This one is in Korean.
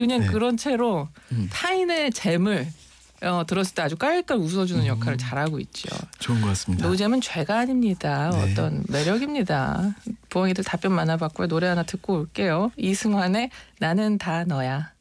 그냥 네. 그런 채로 타인의 재물 들었을 때 아주 깔깔 웃어주는 역할을 잘하고 있죠. 좋은 것 같습니다. 노잼은 죄가 아닙니다. 네. 어떤 매력입니다. 부엉이들 답변 만나봤고요. 노래 하나 듣고 올게요. 이승환의 나는 다 너야.